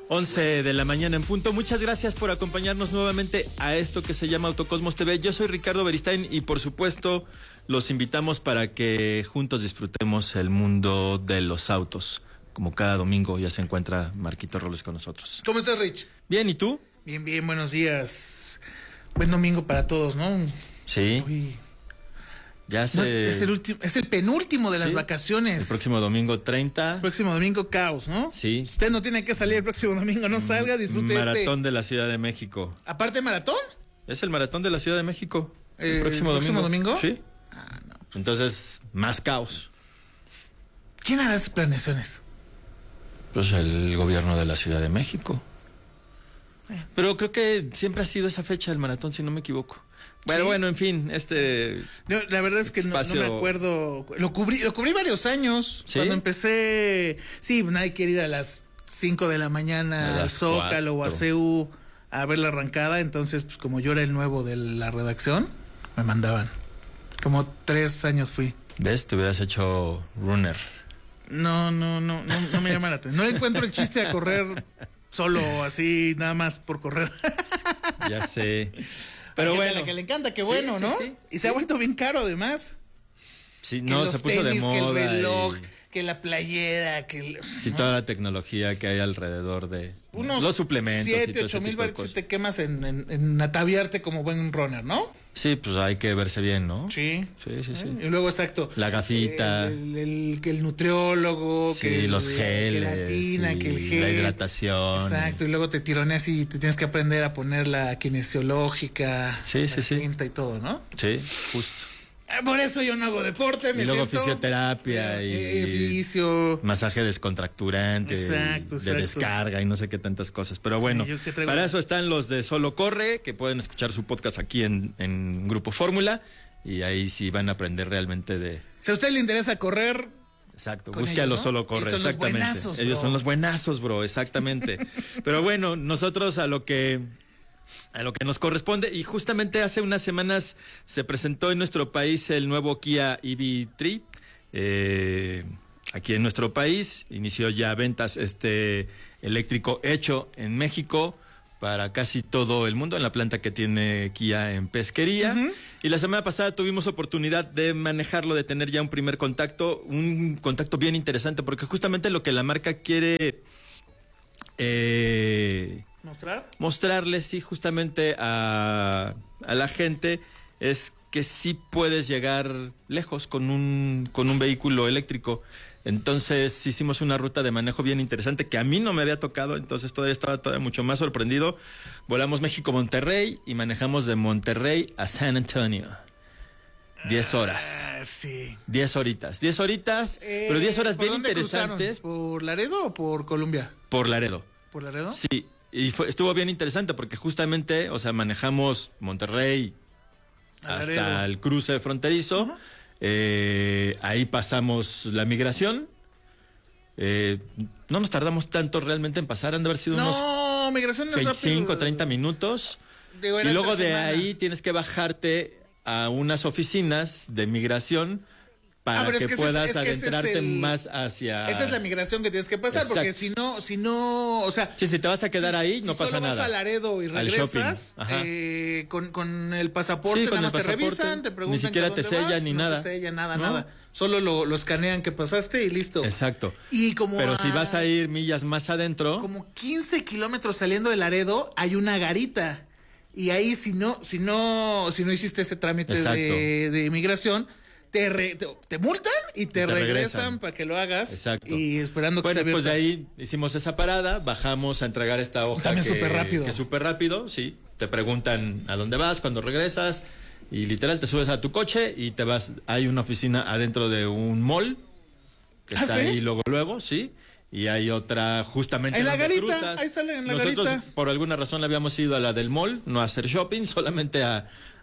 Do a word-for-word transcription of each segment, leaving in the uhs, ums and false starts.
once de la mañana en punto. Muchas gracias por acompañarnos nuevamente a esto que se llama Autocosmos T V. Yo soy Ricardo Beristain y por supuesto los invitamos para que juntos disfrutemos el mundo de los autos. Como cada domingo ya se encuentra Marquito Robles con nosotros. ¿Cómo estás, Rich? Bien, ¿y tú? Bien, bien, buenos días. Buen domingo para todos, ¿no? Sí. Uy. Ya se... No, es, es, el último, es el penúltimo de las sí, vacaciones. El próximo domingo treinta. El próximo domingo caos, ¿no? Sí. Usted no tiene que salir el próximo domingo, no salga, disfrute Maratón este. de la Ciudad de México. ¿Aparte maratón? Es el Maratón de la Ciudad de México. El Eh, próximo, ¿el próximo domingo. domingo? Sí. Ah, no. Pues... Entonces, más caos. ¿Quién hará esas planeaciones? Pues el gobierno de la Ciudad de México. Pero creo que siempre ha sido esa fecha del maratón, si no me equivoco. Bueno, ¿sí? Bueno, en fin, este... Yo, la verdad es que espacio... no, no me acuerdo. Lo cubrí, lo cubrí varios años. ¿Sí? Cuando empecé... Sí, nadie quiere ir a las cinco de la mañana al Zócalo o a C U a ver la arrancada. Entonces, pues como yo era el nuevo de la redacción, me mandaban. Como tres años fui. ¿Ves? Te hubieras hecho runner. No, no, no, no, no me llama la atención. No le encuentro el chiste a correr solo, así, nada más por correr. Ya sé. Pero bueno. A la que le encanta, qué bueno, sí, ¿no? Sí, sí, y se sí. ha vuelto bien caro, además. Sí, no, se puso tenis, de moda. Que el reloj, y... que la playera, que... El... Sí, ¿no? Toda la tecnología que hay alrededor de unos los suplementos. siete, ocho mil baros si te quemas en, en, en ataviarte como buen runner, ¿no? Sí, pues hay que verse bien, ¿no? Sí. Sí, sí, sí. ¿Eh? Y luego, exacto. La gafita. El, el, el, el nutriólogo. Sí, que los el, geles. Queratina, sí, que el gel. La hidratación. Exacto. Y luego te tironeas y te tienes que aprender a poner la kinesiológica. Sí, la sí, cinta sí. y todo, ¿no? Sí, justo. Por eso yo no hago deporte, me y luego siento, fisioterapia eh, y fisio. Masaje descontracturante, exacto, exacto. de descarga y no sé qué tantas cosas. Pero bueno, para eso están los de Solo Corre, que pueden escuchar su podcast aquí en, en Grupo Fórmula y ahí sí van a aprender realmente de... Si a usted le interesa correr... Exacto, busque a los, ¿no? Solo Corre, son exactamente. Los buenazos, ellos son los buenazos, bro, exactamente. Pero bueno, nosotros a lo que... a lo que nos corresponde, y justamente hace unas semanas se presentó en nuestro país el nuevo Kia E V tres, eh, aquí en nuestro país, inició ya ventas este eléctrico hecho en México para casi todo el mundo, en la planta que tiene Kia en Pesquería, uh-huh. Y la semana pasada tuvimos oportunidad de manejarlo, de tener ya un primer contacto, un contacto bien interesante, porque justamente lo que la marca quiere... Eh, ¿Mostrar? Mostrarles, sí, justamente a, a la gente es que sí puedes llegar lejos con un, con un vehículo eléctrico. Entonces hicimos una ruta de manejo bien interesante que a mí no me había tocado, entonces todavía estaba todavía mucho más sorprendido. Volamos México-Monterrey y manejamos de Monterrey a San Antonio. Diez horas. Ah, sí. Diez horitas. Diez horitas, eh, pero diez horas bien interesantes. Cruzaron? ¿Por Laredo o por Colombia? Por Laredo. ¿Por Laredo? Sí. Y fue, estuvo bien interesante porque justamente, o sea, manejamos Monterrey hasta el cruce fronterizo. Uh-huh. eh, ahí pasamos la migración. Eh, no nos tardamos tanto realmente en pasar, han de haber sido no, unos migración no es veinticinco, rápido. treinta minutos. Digo, y luego de semana. Ahí tienes que bajarte a unas oficinas de migración para ah, que, es que puedas es, es que adentrarte es el, más hacia... Esa es la migración que tienes que pasar, exacto. Porque si no, si no, o sea... Sí, si te vas a quedar si, ahí, si no pasa solo nada. vas a Laredo y regresas, eh, con, con el pasaporte, sí, con nada más te revisan, te preguntan ni siquiera te sellan vas, ni no nada. te sellan, nada, ¿no? Nada. Solo lo, lo escanean que pasaste y listo. Exacto. Y como Pero a, si vas a ir millas más adentro... Como quince kilómetros saliendo de Laredo, hay una garita. Y ahí si no, si no, si no hiciste ese trámite de, de inmigración, te, re, te, te multan y te, te regresan, regresan para que lo hagas. Exacto. Y esperando que bueno, esté abierta. Pues de ahí hicimos esa parada, bajamos a entregar esta hoja. También que, súper rápido. Que súper rápido, sí. Te preguntan a dónde vas, cuando regresas. Y literal te subes a tu coche y te vas. Hay una oficina adentro de un mall que ¿Ah, está sí? ahí luego, luego, sí. Y hay otra justamente en la garita, cruzas. ahí está en la Nosotros, garita. por alguna razón, habíamos ido a la del mall, no a hacer shopping, solamente a,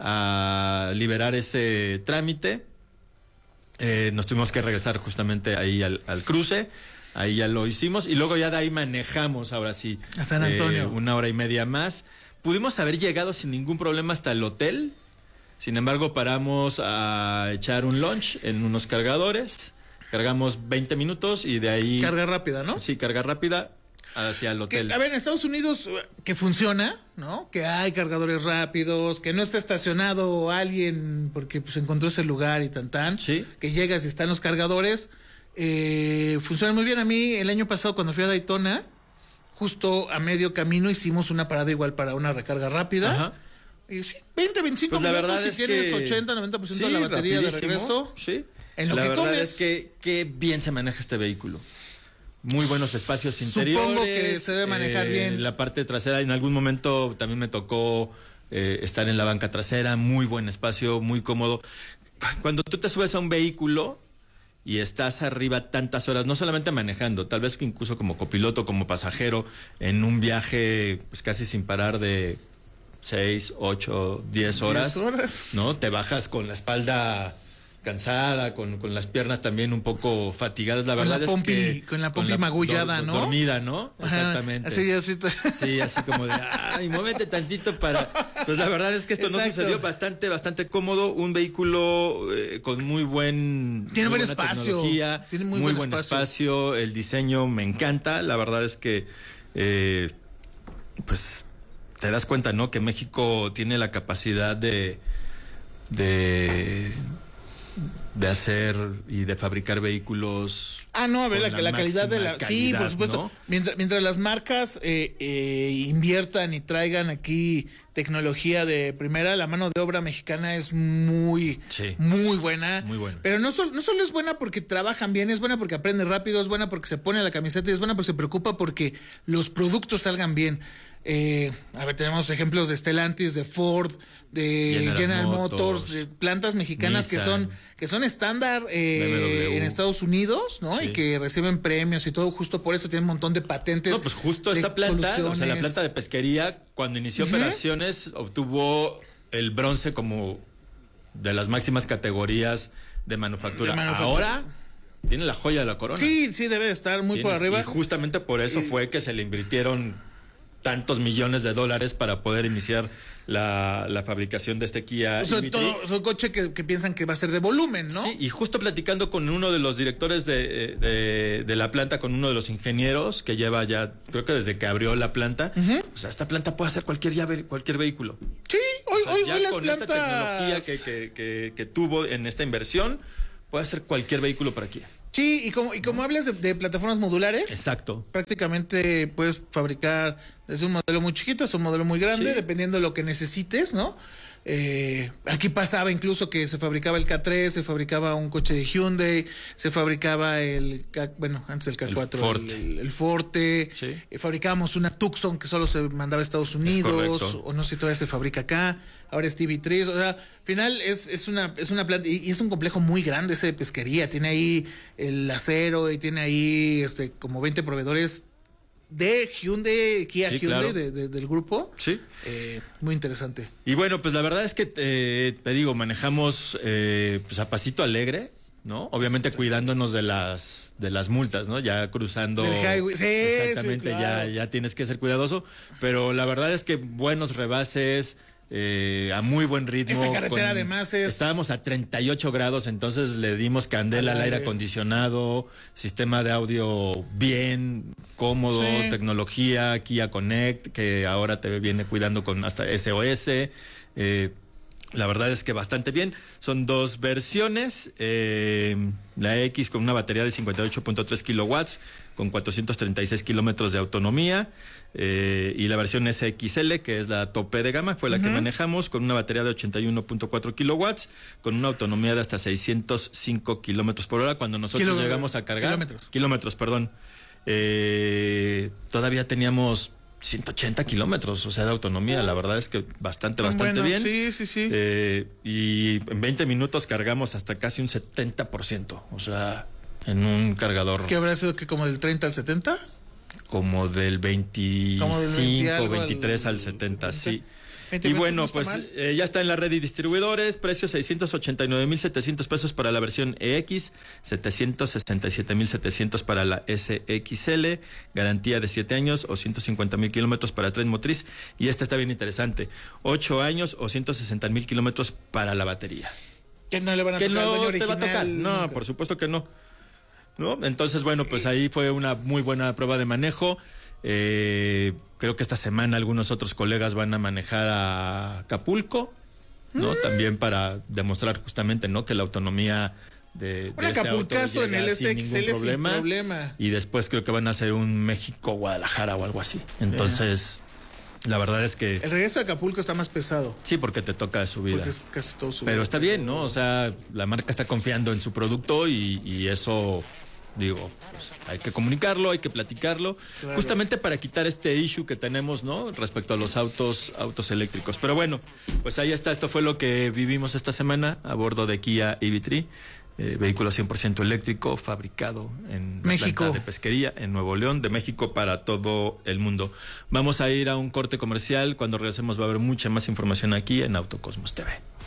a liberar ese trámite. Eh, nos tuvimos que regresar justamente ahí al, al cruce. Ahí ya lo hicimos. Y luego ya de ahí manejamos, ahora sí. A San Antonio. Eh, una hora y media más. Pudimos haber llegado sin ningún problema hasta el hotel. Sin embargo, paramos a echar un lunch en unos cargadores. Cargamos veinte minutos y de ahí... Carga rápida, ¿no? Sí, carga rápida. hacia el hotel. Que, a ver, en Estados Unidos, que funciona, ¿no? Que hay cargadores rápidos, que no está estacionado alguien porque pues encontró ese lugar y tan tan. Sí. Que llegas y están los cargadores. Eh, funciona muy bien. A mí, el año pasado, cuando fui a Daytona, justo a medio camino hicimos una parada igual para una recarga rápida. Ajá. Y sí, veinte, veinticinco pues la minutos, verdad si es tienes que... ochenta, noventa por ciento sí, de la batería de rapidísimo, regreso. Sí. En lo la que verdad comes. es que qué bien se maneja este vehículo. Muy buenos espacios interiores. Supongo que se debe manejar eh, bien. La parte trasera, en algún momento también me tocó eh, estar en la banca trasera, muy buen espacio, muy cómodo. Cuando tú te subes a un vehículo y estás arriba tantas horas, no solamente manejando, tal vez que incluso como copiloto, como pasajero, en un viaje pues casi sin parar de seis, ocho, diez horas, diez horas, ¿no? Te bajas con la espalda cansada, con, con las piernas también un poco fatigadas, la verdad la es pompi, que... con la pompi magullada, ¿no? Dormida, ¿no? Ajá, exactamente. así, así, sí, así como de, ay, muévete tantito para... Pues la verdad es que esto Exacto. no sucedió, bastante, bastante cómodo, un vehículo eh, con muy buen... Tiene muy buen espacio. Tiene muy, muy buen espacio. espacio, el diseño me encanta, la verdad es que, eh, pues... Te das cuenta, ¿no? Que México tiene la capacidad de, de, de hacer y de fabricar vehículos. Ah, no, a ver, la, la, la calidad de la... Calidad, sí, por supuesto. ¿No? Mientras, mientras las marcas eh, eh, inviertan y traigan aquí tecnología de primera, la mano de obra mexicana es muy, sí, muy buena. Muy buena. Pero no, sol, no solo es buena porque trabajan bien, es buena porque aprende rápido, es buena porque se pone la camiseta y es buena porque se preocupa porque los productos salgan bien. Eh, a ver, tenemos ejemplos de Stellantis, de Ford, de General, General Motors, Motors, de plantas mexicanas Nissan, que son que son estándar eh, en Estados Unidos, ¿no? Sí. Y que reciben premios y todo, justo por eso tienen un montón de patentes. No, pues justo esta planta, soluciones. O sea, la planta de pesquería, cuando inició uh-huh. operaciones, obtuvo el bronce como de las máximas categorías de manufactura. De manufactura. Ahora tiene la joya de la corona. Sí, sí, debe estar muy tiene, por arriba. Y justamente por eso y... fue que se le invirtieron tantos millones de dólares para poder iniciar la, la fabricación de este Kia. Sobre todo, es un coche que, que piensan que va a ser de volumen, ¿no? Sí, y justo platicando con uno de los directores de, de, de la planta, con uno de los ingenieros que lleva ya, creo que desde que abrió la planta, uh-huh. o sea, esta planta puede hacer cualquier llave, cualquier vehículo. Sí, hoy, o sea, hoy, ya hoy las con plantas... esta tecnología que, que, que, que tuvo en esta inversión, puede hacer cualquier vehículo para Kia. Sí, y como, y como hablas de, de plataformas modulares, exacto, prácticamente puedes fabricar desde un modelo muy chiquito hasta un modelo muy grande, sí. dependiendo de lo que necesites, ¿no? Eh, aquí pasaba incluso que se fabricaba el K tres, se fabricaba un coche de Hyundai, se fabricaba el K, bueno, antes el K cuatro, el Forte, el, el Forte sí. eh, fabricábamos una Tucson que solo se mandaba a Estados Unidos, o no sé si todavía se fabrica acá, ahora es T V tres, o sea, al final es, es una es una planta, y, y es un complejo muy grande ese de pesquería, tiene ahí el acero y tiene ahí este como veinte proveedores de Hyundai, Kia sí, Hyundai, claro. de, de, del grupo. Sí. Eh, muy interesante. Y bueno, pues la verdad es que eh, te digo, manejamos eh, pues a pasito alegre, ¿no? Obviamente sí, cuidándonos de las de las multas, ¿no? Ya cruzando. Del highway. Sí, exactamente, sí, claro. ya, ya tienes que ser cuidadoso. Pero la verdad es que buenos rebases. Eh, a muy buen ritmo. Esa carretera con, además es... Estábamos a treinta y ocho grados, entonces le dimos candela al aire acondicionado, sistema de audio bien, cómodo, sí. tecnología, Kia Connect, que ahora te viene cuidando con hasta S O S. Eh, la verdad es que bastante bien. Son dos versiones. Eh, la X con una batería de cincuenta y ocho punto tres kilowatts, con cuatrocientos treinta y seis kilómetros de autonomía. Eh, y la versión S X L, que es la tope de gama, fue la uh-huh. que manejamos, con una batería de ochenta y uno punto cuatro kilowatts, con una autonomía de hasta seiscientos cinco kilómetros por hora. Cuando nosotros Kilo, llegamos a cargar... Kilómetros. Kilómetros, perdón. Eh, todavía teníamos ciento ochenta kilómetros, o sea, de autonomía. La verdad es que bastante, bastante bueno, bien. Sí, sí, sí. Eh, y en veinte minutos cargamos hasta casi un setenta por ciento, o sea, en un cargador. ¿Qué habrá sido que como del treinta al setenta? Como del veinticinco, veintitrés al setenta, sí. Y bueno, pues eh, ya está en la red y distribuidores, precio seiscientos ochenta y nueve mil setecientos pesos para la versión E X, setecientos sesenta y siete mil setecientos para la S X L, garantía de siete años o ciento cincuenta mil kilómetros para tren motriz, y esta está bien interesante, ocho años o ciento sesenta mil kilómetros para la batería. Que no le van a que tocar no al dueño te va a tocar, no, nunca. Por supuesto que no. ¿No? Entonces, bueno, pues ahí fue una muy buena prueba de manejo. Eh, creo que esta semana algunos otros colegas van a manejar a Acapulco, ¿no? Mm. También para demostrar justamente, ¿no? Que la autonomía de, un de este Acapulcazo en el S X L sin problema, sin problema. Y después creo que van a hacer un México-Guadalajara o algo así. Entonces... Yeah. La verdad es que... El regreso a Acapulco está más pesado. Sí, porque te toca subida. Porque es casi todo subida. Pero está bien, ¿no? O sea, la marca está confiando en su producto y, y eso, digo, pues, hay que comunicarlo, hay que platicarlo. Claro. Justamente para quitar este issue que tenemos, ¿no? Respecto a los autos, autos eléctricos. Pero bueno, pues ahí está. Esto fue lo que vivimos esta semana a bordo de Kia E V tres. Eh, vehículo cien por ciento eléctrico, fabricado en México, planta de pesquería en Nuevo León, de México para todo el mundo. Vamos a ir a un corte comercial. Cuando regresemos va a haber mucha más información aquí en Autocosmos T V.